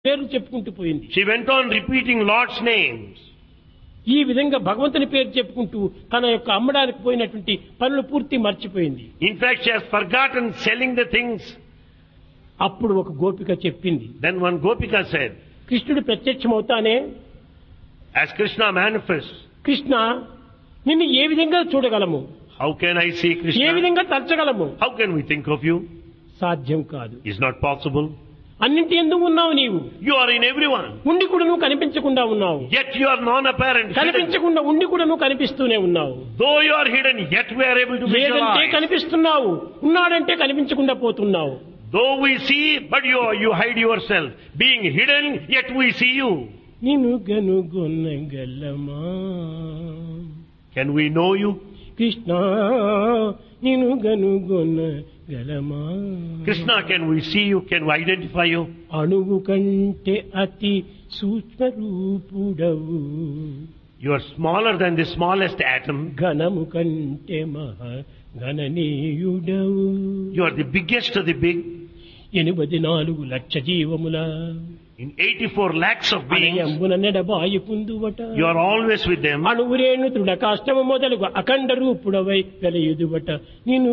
పేర్లు చెప్పుకుంటూ పోయింది. She went on repeating Lord's names. ఈ విధంగా భగవంతుని పేరు చెప్పుకుంటూ తన యొక్క అమ్మడానికి పోయినటువంటి పనులు పూర్తి మర్చిపోయింది. In fact, she has forgotten selling the things. అప్పుడు ఒక గోపిక చెప్పింది, Then one Gopika said, కృష్ణుడు ప్రత్యక్షమవుతానే, as Krishna manifests, కృష్ణ నిన్ను ఏ విధంగా చూడగలము, how can I see A Krishna? విధంగా తలచగలము? How can we think of you? సాధ్యం కాదు. It's not possible. అన్నింటి ఎందుకు ఉన్నావు నీవు? You are in everyone. ఉండి కూడా నువ్వు కనిపించకుండా ఉన్నావు. Yet you are non-apparent. Hidden. కనిపించకుండా ఉండి కూడా నువ్వు కనిపిస్తూనే ఉన్నావు. Though you are hidden, yet we are able to లేదంటే visualize. కనిపిస్తున్నావు, ఉన్నాడంటే కనిపించకుండా పోతున్నావు. Though we see, but you hide yourself. Being hidden, yet we see you. నిన్ను గనుగొనగలమా Can we know you? Krishna, నిన్ను గనుగొనగలమా? Krishna, can we see you? Can we identify you? అణువు కంటే అతి సూక్ష్మ రూపుడవు, You are smaller than the smallest atom. ఘనము కంటే మహా గణనీయుడవు. You are the biggest of the big. 84 lakh జీవముల In 84 lakhs of beings, అణయంబున నెడబాయి కుందువట. you are always with them. అణువురేణు దృఢ కాష్టము మొదలుగు అఖండ రూపుడవై వెలయుదువట. నిన్ను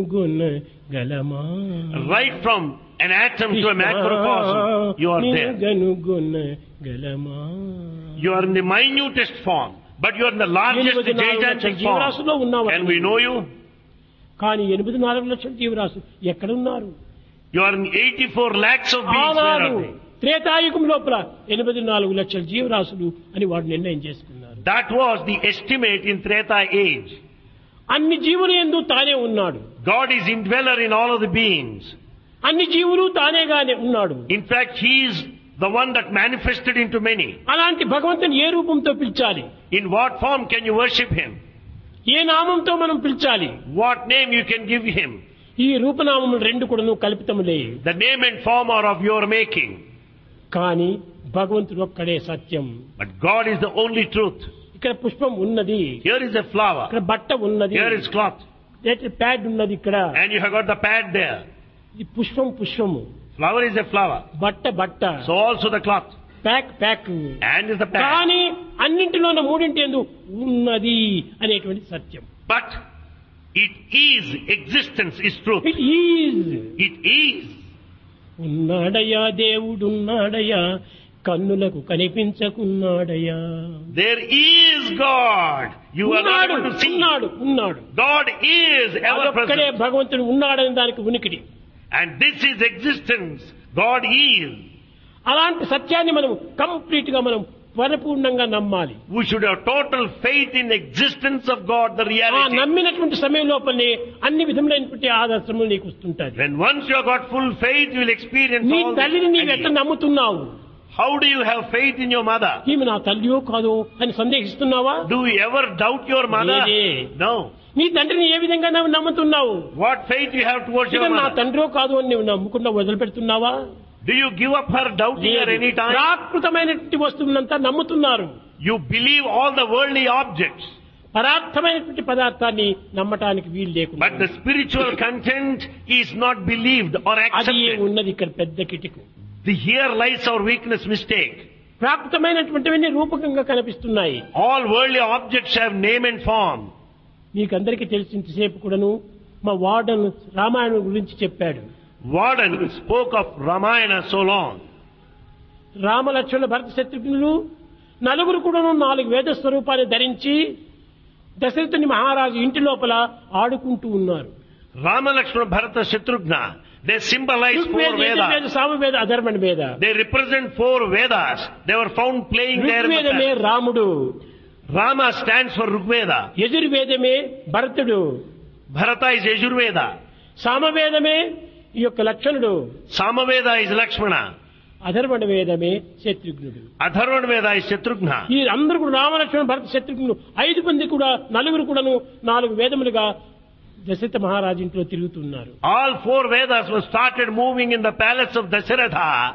గనుగొనగలమా? Right from an atom to a macrocosm, you are నిన్ను there. గనుగొనగలమా? You are in the minutest form, but you are in the largest, the 84 లక్షల gigantic జీవరాశుల్లో form. ఉన్నావు. Can we know you? కానీ 84 లక్షల జీవరాశులు ఎక్కడున్నారు? You are in 84 lakhs of beings. Where ఆనాడు are they? Treta Yuga లోపల 84 లక్షల జీవరాశులు అని వాడు నిర్ణయం చేసుకున్నారు. That was the estimate in Treta age. అన్ని జీవులు యందు తానే ఉన్నాడు. God is indweller in all of the beings. అన్ని జీవులు తానేగానే ఉన్నాడు. In fact, He is the one that manifested into many. అలాంటి భగవంతుని ఏ రూపంతో పిలిచాలి? In what form can you worship Him? ఏ నామంతో మనం పిలిచాలి? What name you can give Him? ఈ రూపనామములు రెండు కూడాను కల్పితములే. The name and form are of your making. కానీ భగవంతుడు ఒక్కడే సత్యం. But God is the only truth. ఇక్కడ పుష్పం ఉన్నది, Here is a flower. ఇక్కడ బట్ట ఉన్నది, Here is cloth. ప్యాడ్ ఉన్నది ఇక్కడ. And you have got the pad there. ఇది పుష్పము, Flower is a flower. బట్ట, So also the cloth. Pack. And is the pad. కానీ అన్నింటిలోన మూడింటి ఉన్నది అనేటువంటి సత్యం. But it is, existence is truth. It is. It is. ఉన్నాడయ్యా దేవుడున్నాడయ్యా, కన్నులకు కనిపించకున్నాడయ్యా. There is God. You are not able to see. ఉన్నాడు. God is ever ఒక్కడే present. భగవంతుడు ఉన్నాడని దానికి ఉనికిడి. And this is existence. God is. అలాంటి సత్యాన్ని మనం కంప్లీట్ గా మనం పరిపూర్ణంగా నమ్మాలి. We should have total faith in the existence of God, the ఆ reality. నమ్మినటువంటి సమయం లోపలనే అన్ని విధములైనటువంటి ఆదర్శములు నీకు వస్తుంటాయి. When once you have got full faith, you will experience నీ all తల్లిని this. నీవు ఎట్లా నమ్ముతున్నావు? How do you have faith in your mother? ఈమె నా తల్లియో కాదో అని సందేహిస్తున్నావా? Do you ever doubt your mother? లేదే. No. నీ తండ్రిని ఏ విధంగా నువ్వు నమ్ముతున్నావు? What faith you have towards your ఇతను నా mother? తండ్రో కాదు అని నువ్వు నమ్ముకుండా వదిలిపెడుతున్నావా? Do you give up her doubting her any time? ప్రాకృతమైనటువంటి వస్తువులంతా నమ్ముతున్నారు. You believe all the worldly objects. పరార్థమైనటువంటి పదార్థాన్ని నమ్మటానికి వీలు లేకుండా But the spiritual content is not believed or అది accepted. ఉన్నది ఇక్కడ పెద్ద కిటికు. Here lies our weakness, mistake. ప్రాకృతమైనటువంటివన్నీ రూపకంగా కనిపిస్తున్నాయి. All worldly objects have name and form. మీకందరికీ తెలిసినంతసేపు కూడాను మా వార్డన్ రామాయణం గురించి చెప్పాడు. Warden spoke of Ramayana so long. Ramalakshmana భరత శత్రుఘ్నులు నలుగురు కూడాను 4 వేద స్వరూపాన్ని ధరించి దశరథుని మహారాజు ఇంటి లోపల ఆడుకుంటూ ఉన్నారు. Rama, Lakshmana, Bharata, Shatrughna, they symbolize 4 Rigveda, Vedas. Samaveda, అధర్వణ వేద. They represent 4 Vedas. They were found playing there. in the ఋగ్వేదమే past. రాముడు, Rama stands for Rigveda. యజుర్వేదమే భరతుడు, Bharata is Yajurveda. సామవేదమే ఈ యొక్క లక్షణుడు, Samaveda is Lakshmana. అధర్వణ వేదమే శత్రుఘ్నుడు. Atharvana Veda is Shatrughna. ఈ అందరూ కూడా రామలక్ష్మణ భరత శత్రుఘ్నులు 5 మంది కూడా నలుగురు కూడాను 4 వేదములుగా దశరథ మహారాజు ఇంట్లో తిరుగుతున్నారు. All 4 Vedas were started moving in the palace of Dasharatha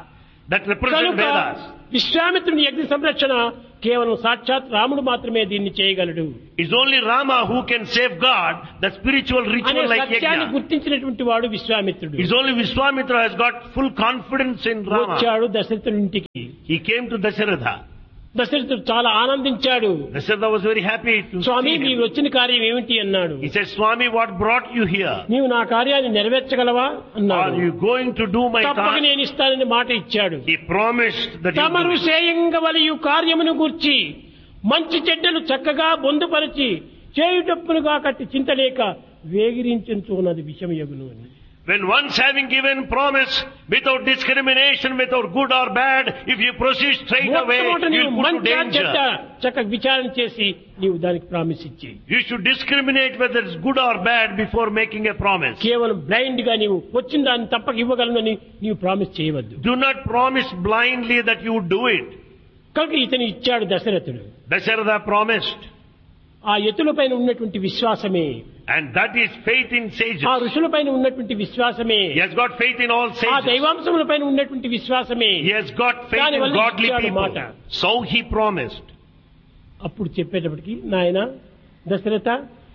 that represent కనుక Vedas. విశ్వామిత్రుని యజ్ఞ సంరక్షణ కేవలం సాక్షాత్ రాముడు మాత్రమే దీన్ని చేయగలడు It's only Rama who can safeguard the spiritual అనే ritual like సత్యాన్ని Yajna. గుర్తించినటువంటి వాడు విశ్వామిత్రుడు. It's only Vishwamitra has got full confidence in Rama. వచ్చాడు దశరథుడి ఇంటికి. He came to Dasharatha. దశరథుడు చాలా ఆనందించాడు. Dasharatha was very happy to Swamy see మీరు him. వచ్చిన కార్యం ఏమిటి అన్నాడు. He said, Swami, what brought you here? నీవు నా కార్యాన్ని నెరవేర్చగలవా అన్నాడు. Are you going to do my తప్పక task? నేను ఇస్తానని మాట ఇచ్చాడు. He promised that he తమరు would do it. చేయంగవలయు కార్యమును గూర్చి మంచి చెడ్డలు చక్కగా బొందుపరిచి చేయుటప్పులుగా కట్టి చింతలేక వేగిరించున్నది విషమయగును అని. When once having given promise without discrimination, without good or bad, if you proceed straight away, మొట్టమొదట you నీవు will put to మంచి చెడ్డ danger. చక్కగా విచారణ చేసి నీవు దానికి ప్రామిస్ ఇచ్చి You should discriminate whether it's good or bad before making a promise. కేవలం బ్లైండ్ గా నీవు వచ్చిన దాన్ని తప్పక ఇవ్వగలనని నీవు ప్రామిస్ చేయవద్దు. Do not promise blindly that you would do it. కనుక ఇతను ఇచ్చాడు దశరథుడు. Dasharatha promised. ఆ ఎత్తులపైన ఉన్నటువంటి విశ్వాసమే, And that is faith in ఆ sages. ఋషులపైన ఉన్నటువంటి విశ్వాసమే, He has got faith in all ఆ sages. దైవాంశములపైన ఉన్నటువంటి విశ్వాసమే. He has got faith దాని in వల్ల godly ఇచ్చాడు people. మాట. So he promised. అప్పుడు చెప్పేటప్పటికి నాయన దశరథ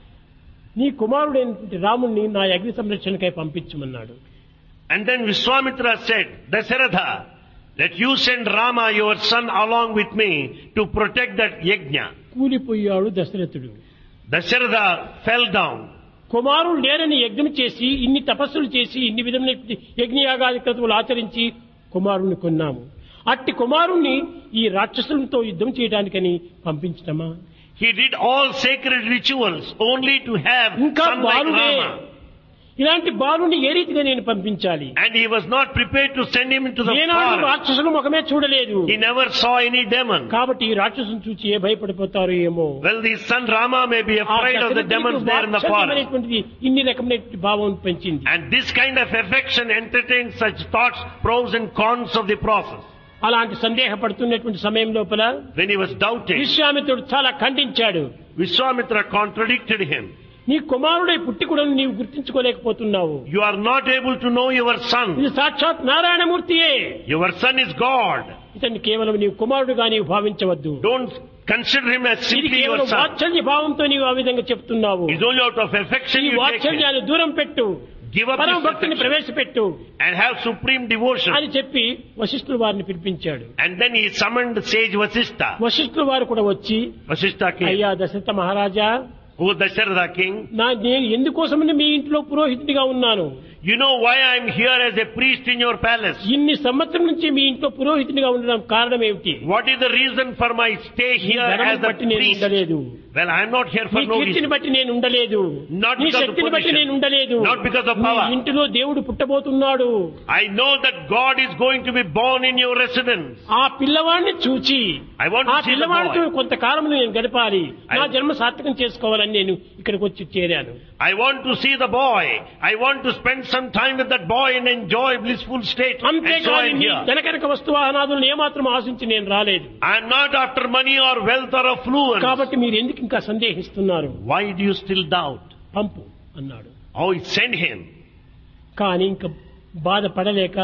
నీ కుమారుడైనటువంటి రాముణ్ణి నా అగ్ని సంరక్షణకై పంపించమన్నాడు. And then Vishwamitra said, Dasharatha, let you send Rama, your son, along with me to protect that yajna. కూలిపోయాడు దశరథుడు. Dasharatha fell down. కుమారుడు లేరని యజ్ఞం చేసి ఇన్ని తపస్సులు చేసి ఇన్ని విధమైన యజ్ఞయాగాది క్రతువులు ఆచరించి కుమారుణ్ణి కొన్నాము. అట్టి కుమారుణ్ణి ఈ రాక్షసులతో యుద్ధం చేయడానికని పంపించటమా? He did all sacred rituals only to have ఇంకా son like బాలుడే, Rama. ఇలాంటి బాలుని ఏ రీతిగా నేను పంపించాలి? And he was not prepared to send him into the ఏనాడు forest. రాక్షసుల ముఖమే చూడలేదు. He never saw any demon. కాబట్టి ఈ రాక్షసుని చూసి ఏ భయపడిపోతారు ఏమో. Well, the son Rama may be ఆ afraid of the demons there in the forest. వాత్సల్యమైనటువంటిది ఇన్ని రకమైనటువంటి భావం పెంచింది. And this kind of affection entertains such thoughts, pros and cons of the process. అలాంటి సందేహపడుతున్నటువంటి సమయం లోపల When he was doubting, విశ్వామిత్రుడు చాలా ఖండించాడు. Vishwamitra contradicted him. నీ కుమారుడై పుట్టి కూడా నీవు గుర్తించుకోలేకపోతున్నావు. You are not able to know your son. ఇది సాక్షాత్ నారాయణమూర్తియే. Your son is God. ఇతన్ని కేవలం నీవు కుమారుడుగా నీవు భావించవద్దు. Don't consider him as ఇది simply your కేవలం son. వాత్సల్య భావంతో నీవు ఆ విధంగా చెప్తున్నావు. It's only out of affection ఈ you take him. వాత్సల్యాన్ని దూరం పెట్టు, Give up పరమ this భక్తిని affection ప్రవేశపెట్టు and have supreme devotion. అని చెప్పి వశిష్ఠుల వారిని పిలిపించాడు. And then he summoned sage Vasishtha. వశిష్ఠుల వారు కూడా వచ్చి Vasishtha came. అయ్యా దశరథ మహారాజా, Who was Dasharatha king? నేను ఎందుకోసమని మీ ఇంట్లో పురోహితుడిగా ఉన్నాను? You know why I am here as a priest in your palace? ఇన్ని సంవత్సరం నుంచి మీ ఇంట్లో పురోహితుడిగా ఉండడం కారణం ఏమిటి? What is the reason for my stay నీ here ధనం as a బట్టి నేను priest? ఉండలేదు, Well, I am not here నీ for no కీర్తిని reason. బట్టి నేను ఉండలేదు, Not నీ because of శక్తిని బట్టి position. నేను ఉండలేదు. Not because of నీ power. ఇంటిలో దేవుడు పుట్టబోతున్నాడు. I know that God is going to be born in your residence. ఆ పిల్లవాడిని చూచి I want ఆ to see the పిల్లవాడితో boy. కొంతకాలం నేను గడపాలి, నా జన్మ సార్థకం చేసుకోవాలని నేను ఇక్కడికి వచ్చి చేరాను. I want to see the boy. I want to spend some time with that boy and enjoy blissful state. And so I అంతేకాని am నీ here. ధనకనక వస్తువాహనాదులను ఏమాత్రం ఆశించి నేను రాలేదు. I am not after money or wealth or affluence. కాబట్టి మీరు ఎందుకు ఇంకా సందేహిస్తున్నారు? Why do you still doubt? పంపు అన్నాడు. Oh, send him. కానీ ఇంకా బాధపడలేక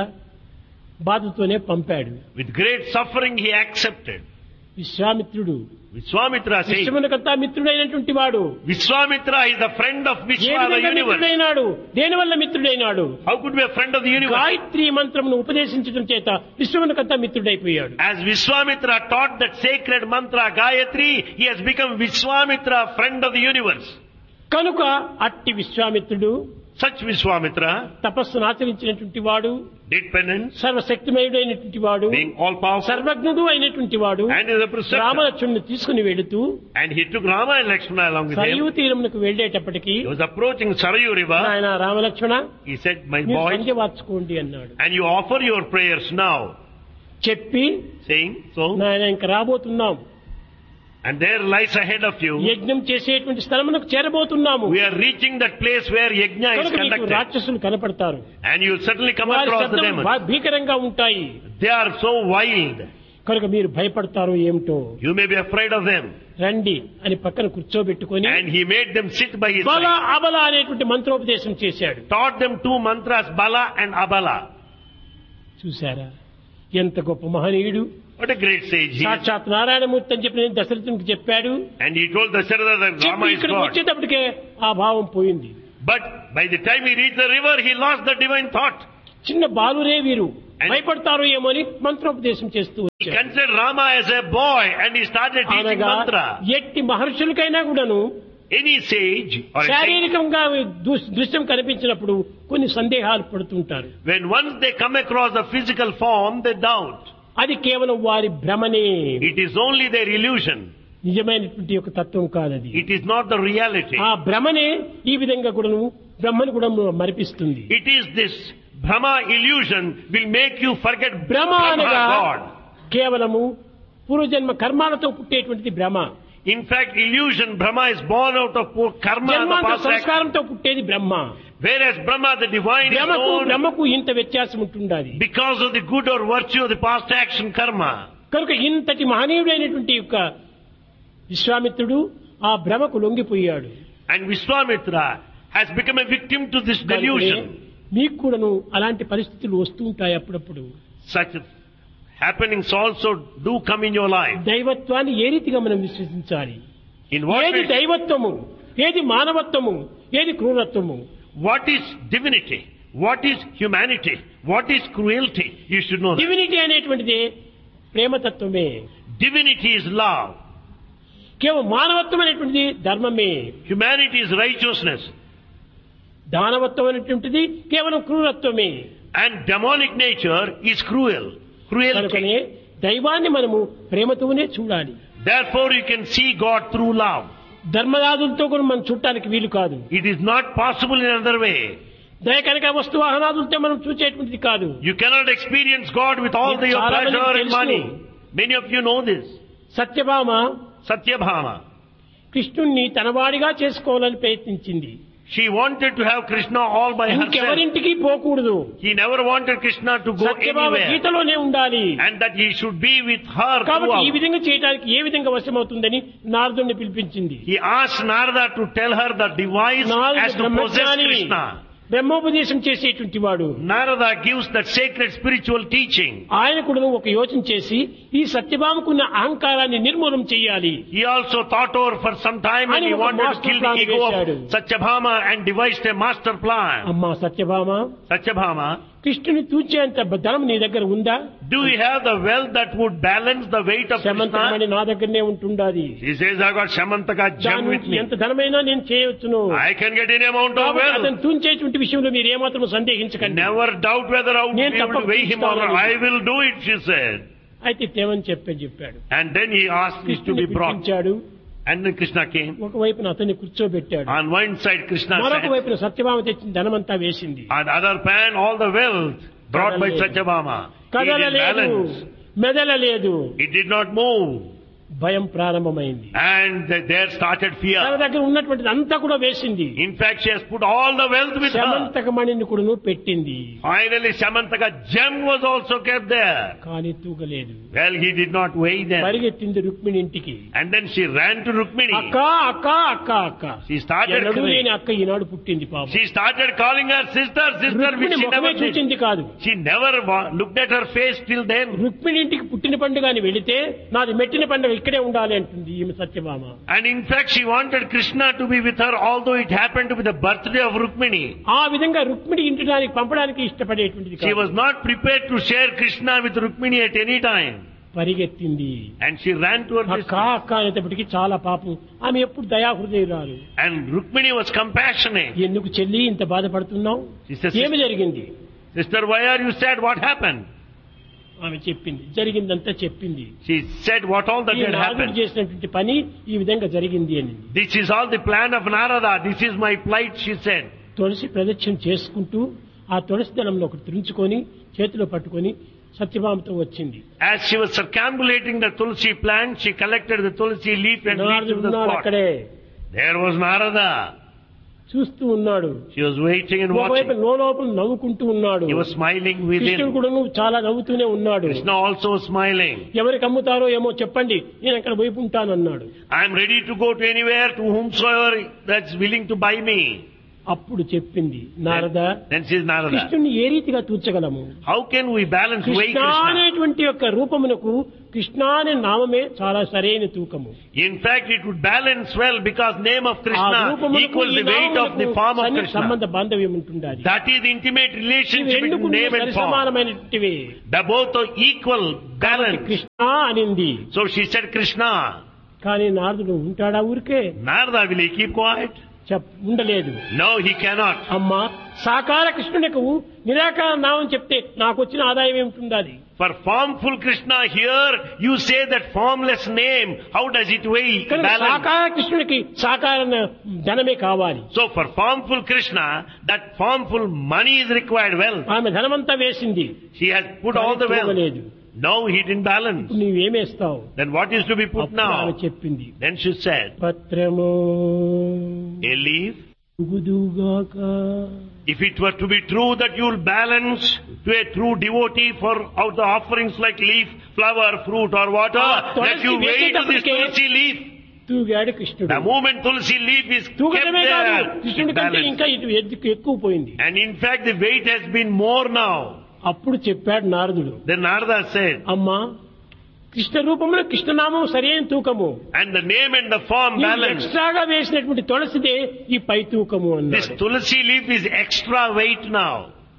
బాధతోనే పంపాడు. With great suffering he accepted. విశ్వామిత్రుడు Vishwamitra says, విశ్వమునకంతా మిత్రుడైనటువంటి వాడు Vishwamitra is the friend of A Vishwa, the విధంగా universe. మిత్రుడైనాడు? దేనివల్ల మిత్రుడైనాడు? How could be a friend of the universe? Gayatri మంత్రమును ఉపదేశించడం చేత విశ్వమునకంతా మిత్రుడైపోయాడు. As Vishwamitra taught that sacred mantra Gayatri, he has become Vishwamitra, friend of the universe. కనుక అట్టి విశ్వామిత్రుడు Such Vishwamitra తపస్సును ఆచరించినటువంటి వాడు, did penance, సర్వశక్తిమయుడైనటువంటి వాడు, being all powerful, సర్వజ్ఞుడు అయినటువంటి వాడు and is a preceptor. రామలక్ష్మణుని తీసుకుని వెళుతూ And he took Rama and Lakshmana along with Sarayu him. తీరమునకు వెళ్లేటప్పటికి He was approaching Sarayu river. ఆయన రామలక్ష్మణ He said, my మీరు boys, సంధ్య వార్చుకోండి అన్నాడు. and you offer your prayers now. చెప్పి Saying so, నాయన ఇంక రాబోతున్నాం, and there lies ahead of you. యజ్ఞం చేసేటువంటి స్థలమునకు చేరబోతున్నాము. We are reaching that place where Yajna is కనుక మీకు conducted. రాక్షసులు కనపడతారు, And you will certainly come వారి across the శబ్దం demons. భీకరంగా ఉంటాయి. They are so wild. కనుక మీరు భయపడతారు ఏమిటో, You may be afraid of them. రండి అని పక్కన కూర్చోబెట్టుకొని And he made them sit by his బల side. అబల అనేటువంటి మంత్రోపదేశం చేశాడు. Taught them two mantras, Bala and Abala. చూసారా, ఎంత గొప్ప మహనీయుడు. What a great sage he is. సాక్షాత్ నారాయణమూర్తి అని చెప్పి నేను దశరథునికి చెప్పాడు. And he told Dasharatha that చెప్పి Rama is ఇక్కడికి God. వచ్చేటప్పటికే ఆ భావం పోయింది. But by the time he reached the river, he lost the divine thought. చిన్న బాలురే వీరు భయపడతారో ఏమో అని మంత్రోపదేశం చేస్తూ He వచ్చారు. considered Rama as a boy and he started teaching అనగా mantra. ఎట్టి మహర్షులకైనా కూడాను Any sage or a saint, శారీరకంగా దృశ్యం కనిపించినప్పుడు కొన్ని సందేహాలు పడుతుంటారు. when once they come across the physical form, they doubt. అది కేవలం వారి భ్రమనే, It is only their illusion. నిజమైనటువంటి ఒక తత్వం కాదది. It is not the reality. ఆ భ్రమనే ఈ విధంగా కూడాను బ్రహ్మను కూడా మరిపిస్తుంది. It is this Brahma illusion will make you forget భ్రమ అనగా Brahma God. కేవలము పూర్వజన్మ కర్మాలతో పుట్టేటువంటిది భ్రమ. In fact, illusion, Brahma is born out of poor karma, the జన్మాంత past act. సంస్కారంతో పుట్టేది బ్రహ్మ. Whereas Brahma, the divine, is known బ్రహ్మకు ఇంత వ్యత్యాసం ఉంటుండాలి. because of the good or virtue of the past action karma. కనుక ఇంతటి మహనీయుడైనటువంటి యొక్క విశ్వామిత్రుడు ఆ భ్రమకు లొంగిపోయాడు. And Vishwamitra has become a victim to this delusion. మీకు కూడాను అలాంటి పరిస్థితులు వస్తూ ఉంటాయి అప్పుడప్పుడు. Such happenings also do come in your life. దైవత్వాన్ని ఏ రీతిగా మనం విశ్వసించాలి? In what ఏది way, దైవత్వము, ఏది మానవత్వము, ఏది క్రూరత్వము? what is divinity, what is humanity, what is cruelty, you should know that. Divinity అనేటువంటిది ప్రేమతత్వమే. Divinity is love, కేవలం మానవత్వం అనేటువంటిది ధర్మమే. humanity is righteousness, దానవత్వం అనేటువంటిది కేవలం క్రూరత్వమే. and demonic nature is cruelty. కనుకనే దైవాన్ని మనము ప్రేమతోనే చూడాలి. Therefore you can see God through love. ధర్మరాజులతో కూడా మనం చూడటానికి వీలు కాదు. It is not possible in another way. దయ కనుక వస్తు వాహనాదులతో మనం చూసేటువంటిది కాదు. You cannot experience God with all the your చాలా pleasure మందికి and తెలుసు. money. Many of you know this. Satyabhama Satyabhama. కృష్ణుణ్ణి తనవాడిగా చేసుకోవాలని ప్రయత్నించింది. She wanted to have Krishna all by herself. ఇంకెవరింటికి పోకూడదు. He never wanted Krishna to go Satyabhama anywhere. గీతలోనే ఉండాలి. And that he should be with her కాబట్టి ఈ throughout. విధంగా చేయడానికి ఏ విధంగా వశమవుతుందని నారదుని పిలిపించింది. He asked Narada to tell her the device నారదుడు as to possess బ్రహ్మజ్ఞాని, Krishna. బ్రహ్మోపదేశం చేసేటువంటి వాడు. Narada gives that sacred spiritual teaching. ఆయన కూడా ఒక యోచన చేసి ఈ సత్యభామకున్న అహంకారాన్ని నిర్మూలన చేయాలి. He also thought over for some time and ఆయన he ఒక wanted to master kill plan the ego వేశాడు. of Satyabhama and devised a master plan. అమ్మా సత్యభామ, Satyabhama, కృష్ణుని తూచేంత ధనం నీ దగ్గర ఉందా? do you have the wealth that would balance the weight of Shamantakamani Krishna? నా దగ్గరనే ఉంటుండాది. He says, I got Shamantaka gem దాని with నుంచి me. ఎంత ధనమైనా నేను చేయవచ్చును. I can get any amount of కాబట్టి wealth. అతను తూంచేటువంటి విషయంలో మీరు ఏమాత్రం సందేహించకండి. Never doubt whether I will నేను be able to తప్పక weigh him or not. చూస్తానని. I will do it, she said. అయితే తేమని చెప్పాడు. And then he asked this to కృష్ణుని be brought. పిలిపించాడు. And then Krishna came. ఒకవైపున అతన్ని కూర్చోబెట్టాడు. On one side Krishna మరొక sat. వైపున సత్యభామ తెచ్చిన ధనమంతా వేసింది. On the other pan all the wealth brought by కదలలేదు. Satyabhama. He did కదలలేదు, balance. మెదలలేదు. It did not move. భయం ప్రారంభమైంది. And there started తన fear. దగ్గర ఉన్నటువంటిది అంతా కూడా వేసింది. In fact, she has put all the wealth with her. శమంతకమణిని కూడా పెట్టింది. Finally, Samantaka gem was also kept there. కానీ తూగలేదు. Well, he did not weigh them. పరిగెత్తింది రుక్మిణి ఇంటికి. And then she ran to Rukmini. అక్క అక్క అక్క అక్క. She started ఎన్నడూ crying. లేని అక్క ఈనాడు పుట్టింది పాపం. She started calling her sister, sister, which Rukmini she ముఖమే never did. చూచింది కాదు. She never looked at her face till then. Rukmini ఇంటికి పుట్టిన పండుగ అని వెళితే నాది మెట్టిన పండుగ ఇక్కడే ఉండాలి అంటుంది ఈమె Satyabhama. And in fact, she wanted Krishna to be with her, although it happened to be the birthday of Rukmini. ఆ విధంగా రుక్మిణి ఇంటికి పంపడానికి ఇష్టపడేటువంటిది She కాదు. was not prepared to share Krishna with Rukmini at any time. పరిగెత్తింది. And she ran to her అక్క sister. అక్క అనేటప్పటికి చాలా పాపం. ఆమె ఎప్పుడు దయాహృదయురాలు. And Rukmini was compassionate. ఎందుకు చెల్లి ఇంత బాధపడుతున్నావు? She says, ఏమి జరిగింది? Sister, why are you sad? What happened? ఆమె చెప్పింది. జరిగిందంతా చెప్పింది. She said what all that ఈ had నారదుడు happened. చేసినటువంటి పని ఈ విధంగా జరిగింది అని. This is all the plan of Narada. This is my plight, she said. తులసి ప్రదక్షిణ చేసుకుంటూ ఆ తులసి దళంలో ఒకటి తుంచుకొని చేతిలో పట్టుకొని సత్యభామతో వచ్చింది. As she was circumambulating the Tulsi plant, she collected the Tulsi leaf and reached నారదుడు to the ఉన్నాడు spot. అక్కడే. There was Narada. చూస్తూ ఉన్నాడు. She was waiting and ఒకవైపు watching. లోపల నవ్వుకుంటూ ఉన్నాడు. He was smiling కృష్ణుడు within. కూడా చాలా నవ్వుతూనే ఉన్నాడు. Krishna also was smiling. ఎవరికి అమ్ముతారో ఏమో చెప్పండి, నేను అక్కడ వైపు ఉంటానన్నాడు. I am ready to go to anywhere to whomsoever that's willing to buy me. అప్పుడు చెప్పింది నారద, Then says Narada, కృష్ణుని ఏ రీతిగా తూర్చగలము? how can we balance way Krishna Krishna? అనేటువంటి యొక్క రూపమునకు కృష్ణ అనే నామమే చాలా సరైన తూకము. In fact, it would balance well because name of ఆ Krishna రూపమునకు equals ఈ the weight of the నామమునకు form of సన్నిహిత Krishna. సంబంధ బాంధవ్యం ఉంటుండాలి. That is the intimate ఇవి relationship రెండు between name and form. సమానమైనటివే. They both are equal, balance. Krishna అనింది. So she said Krishna. కానీ నారదుడు ఉంటాడా ఊరికే? Narada, will he keep quiet? ఉండలేదు. No, he cannot. అమ్మా, సాకార కృష్ణునికి నిరాకార నామం చెప్తే నాకు వచ్చిన ఆదాయం ఏమిటి? For formful Krishna here, you say that formless name, how does it weigh? Balance. సాకార కృష్ణునికి సాకార ధనమే కావాలి. So for formful Krishna, that formful money is required well. ఆమె ధనమంతా వేసింది. She has put all the wealth. లేదు. No, he didn't balance. నువ్వేమేస్తావు? Then what is to be put ఆమె now? చెప్పింది, Then she said, పత్రము a leaf. ఉగుదుగాక. If it were to be true that you will balance to a true devotee for out the offerings like leaf, flower, fruit or water, that you wait to this tulsi leaf. తూగాడు కృష్ణుడు. The moment tulsi leaf is kept తూగడమే కాదు, there, కృష్ణుడి it కంటే balanced. ఇంకా ఇటు ఎక్కువ పోయింది. And in fact the weight has been more now. అప్పుడు చెప్పాడు నారదుడు, Then Narada said, అమ్మా, కృష్ణ రూపంలో కృష్ణనామం సరైన తూకము. and the name and the form balance. ఎక్స్ట్రాగా వేసినటువంటి తులసిదే ఈ పై తూకము This అన్నాడు. tulsi leaf is extra weight now.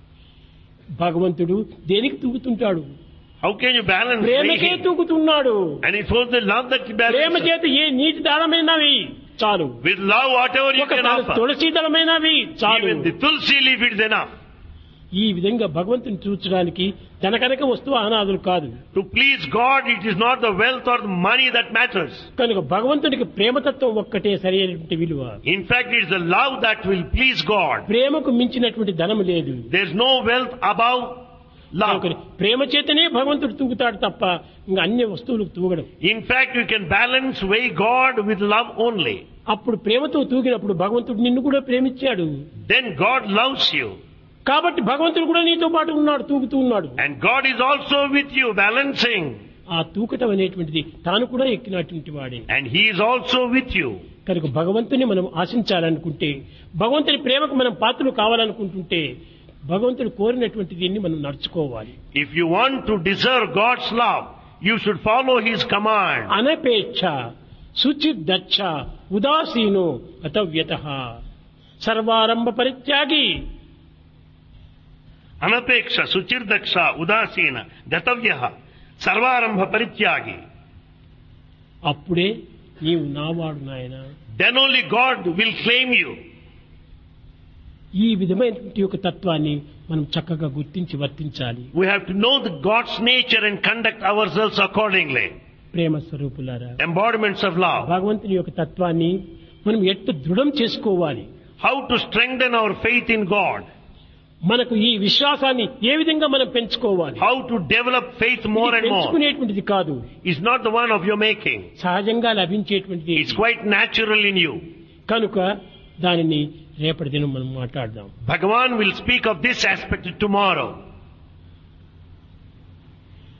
భగవంతుడు దేనికి తూగుతుంటాడు? How can you balance ప్రేమకే weight? తూగుతున్నాడు. And it was the love that Prema balances. చేత ఏ నీటి దానమైనా వెయ్యి చాలు. With love, whatever you ఒక can offer. తులసి దళమైనా వెయ్యి చాలు. Even the tulsi leaf is enough. ఈ విధంగా భగవంతుని చూచడానికి ధనకనక వస్తువు అనాదులు కాదు. To please God, it is not the wealth or the money that matters. కనుక భగవంతునికి ప్రేమతత్వం ఒక్కటే సరైనటువంటి విలువ. In fact, it is the love that will please God. ప్రేమకు మించినటువంటి ధనము లేదు. There is no wealth above love. కనుక ప్రేమ చేతనే భగవంతుడు తూగుతాడు తప్ప ఇంకా అన్ని వస్తువులకు తూగడం. In fact, you can balance weigh God with love only. అప్పుడు ప్రేమతో తూగినప్పుడు భగవంతుడు నిన్ను కూడా ప్రేమించాడు. Then God loves you. కాబట్టి భగవంతుడు కూడా నీతో పాటు ఉన్నాడు, తూగుతూ ఉన్నాడు. And God is also with you, balancing. ఆ తూకటం అనేటువంటిది తాను కూడా ఎక్కినటువంటి వాడే. And He is also with you. కనుక భగవంతుని మనం ఆశించాలనుకుంటే, భగవంతుని ప్రేమకు మనం పాత్రలు కావాలనుకుంటుంటే, భగవంతుడు కోరినటువంటి దీన్ని మనం నడుచుకోవాలి. If you want to deserve God's love, you should follow His command. అనపేక్ష శుచిర్దక్ష ఉదాసీనో అతవ్యతః సర్వారంభ పరిత్యాగి. Anapeksha, suchirdaksha, udasina, gatavyaha, sarvarambha parityagi. అప్పుడే నీవు నావాడు నాయన. Then only God will claim you. ఈ విధమైనటువంటి యొక్క తత్వాన్ని మనం చక్కగా గుర్తించి వర్తించాలి. We have to know the God's nature and conduct ourselves accordingly. ప్రేమ స్వరూపులారా, Embodiments of love. భగవంతుని యొక్క తత్వాన్ని మనం ఎట్టు దృఢం చేసుకోవాలి. How to strengthen our faith in God. మనకు ఈ విశ్వాసాన్ని ఏ విధంగా మనం పెంచుకోవాలి. How to develop faith more and more. పెంచుకునేటువంటిది కాదు, It's not the one of your making. సహజంగా లభించేటువంటిది. It's quite natural in you. కనుక దానిని రేపటి దినం మనం మాట్లాడదాం. Bhagavan will speak of this aspect tomorrow.